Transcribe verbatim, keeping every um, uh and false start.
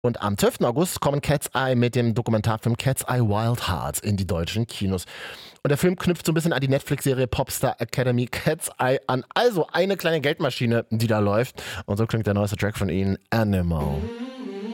Und am zwölften August kommen Cat's Eye mit dem Dokumentarfilm Cat's Eye Wild Hearts in die deutschen Kinos. Und der Film knüpft so ein bisschen an die Netflix-Serie Popstar Academy Cat's Eye an. Also eine kleine Geldmaschine, die da läuft. Und so klingt der neueste Track von ihnen, Animal.